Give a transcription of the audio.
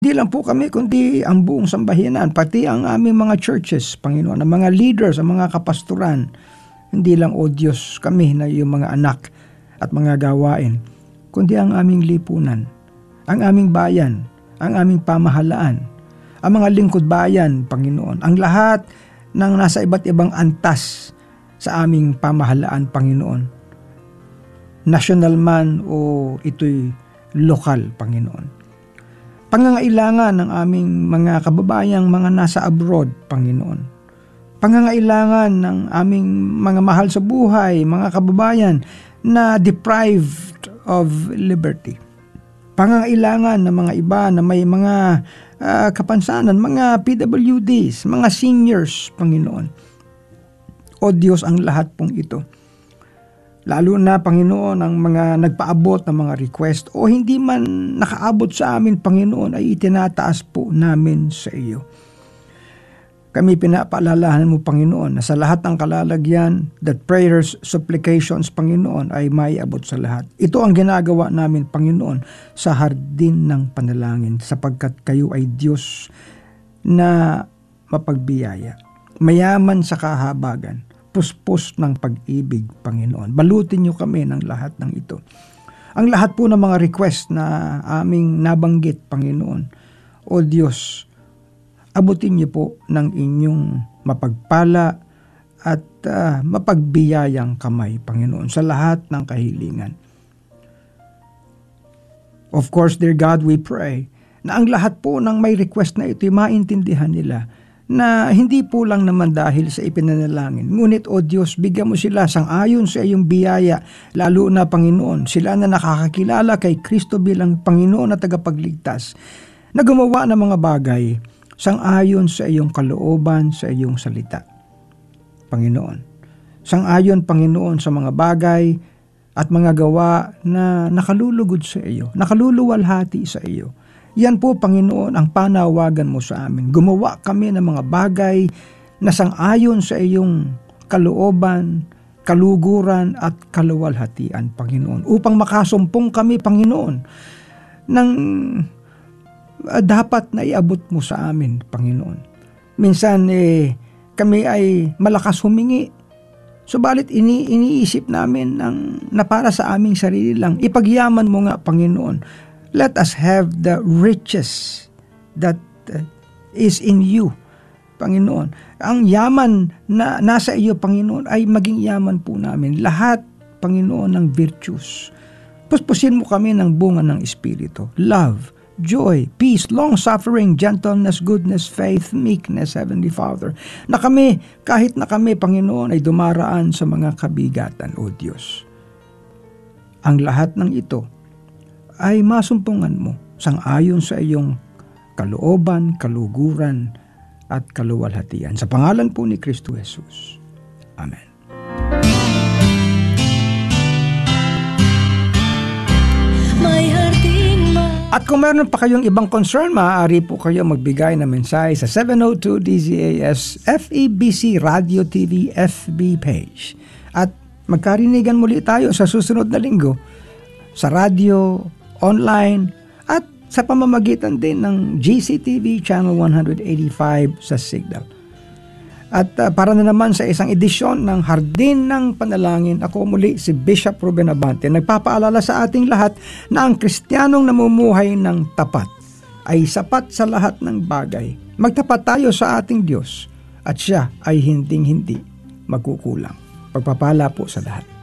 Hindi lang po kami, kundi ang buong sambahinan, pati ang aming mga churches, Panginoon, ang mga leaders, ang mga kapasturan. Hindi lang, O Diyos, kami na iyong mga anak at mga gawain, kundi ang aming lipunan, ang aming bayan, ang aming pamahalaan, ang mga lingkod bayan, Panginoon, ang lahat ng nasa iba't ibang antas sa aming pamahalaan, Panginoon. National man o ito'y lokal, Panginoon. Pangangailangan ng aming mga kababayang mga nasa abroad, Panginoon. Pangangailangan ng aming mga mahal sa buhay, mga kababayan na deprived of liberty. Pangangailangan ng mga iba na may mga kapansanan, mga PWDs, mga seniors, Panginoon. O Diyos, ang lahat pong ito. Lalo na, Panginoon, ang mga nagpaabot ng mga request o hindi man nakaabot sa amin, Panginoon, ay itinataas po namin sa iyo. Kami pinapaalalahan mo, Panginoon, na sa lahat ng kalalagyan, that prayers, supplications, Panginoon, ay maiabot sa lahat. Ito ang ginagawa namin, Panginoon, sa hardin ng panalangin, sapagkat kayo ay Diyos na mapagbiyaya, mayaman sa kahabagan, puspos ng pag-ibig, Panginoon. Balutin niyo kami ng lahat ng ito. Ang lahat po ng mga request na aming nabanggit, Panginoon, O Diyos, abutin niyo po ng inyong mapagpala at mapagbiyayang kamay, Panginoon, sa lahat ng kahilingan. Of course, dear God, we pray na ang lahat po ng may request na ito, maintindihan nila na hindi po lang naman dahil sa ipinanalangin. Ngunit, O Diyos, bigyan mo sila sang-ayon sa iyong biyaya, lalo na, Panginoon, sila na nakakakilala kay Kristo bilang Panginoon at tagapagligtas, na gumawa ng mga bagay sang-ayon sa iyong kalooban, sa iyong salita. Panginoon, sang-ayon, Panginoon, sa mga bagay at mga gawa na nakalulugod sa iyo, nakaluluwalhati sa iyo. Yan po, Panginoon, ang panawagan mo sa amin. Gumawa kami ng mga bagay na sang-ayon sa iyong kalooban, kaluguran at kaluwalhatian, Panginoon. Upang makasumpong kami, Panginoon, ng dapat na iabot mo sa amin, Panginoon. Minsan, kami ay malakas humingi. Subalit, iniisip namin na para sa aming sarili lang. Ipagyaman mo nga, Panginoon. Let us have the riches that is in you, Panginoon. Ang yaman na nasa iyo, Panginoon, ay maging yaman po namin. Lahat, Panginoon, ng virtues. Puspusin mo kami ng bunga ng Espiritu. Love, joy, peace, long-suffering, gentleness, goodness, faith, meekness, Heavenly Father. Na kami, kahit na kami, Panginoon, ay dumaraan sa mga kabigatan, O Diyos. Ang lahat ng ito ay masumpungan mo sang-ayon sa iyong kalooban, kaluguran, at kaluwalhatian. Sa pangalan po ni Kristo Jesus. Amen. At kung meron pa kayong ibang concern, maaari po kayo magbigay ng mensahe sa 702 DZAS FEBC Radio TV FB page. At magkarinigan muli tayo sa susunod na linggo sa radio, online, at sa pamamagitan din ng GCTV Channel 185 sa Signal. At para na naman sa isang edisyon ng Hardin ng Panalangin, ako muli si Bishop Ruben Abante, nagpapaalala sa ating lahat na ang Kristiyanong namumuhay ng tapat ay sapat sa lahat ng bagay. Magtapat tayo sa ating Diyos at siya ay hinding-hindi magkukulang. Pagpapala po sa lahat.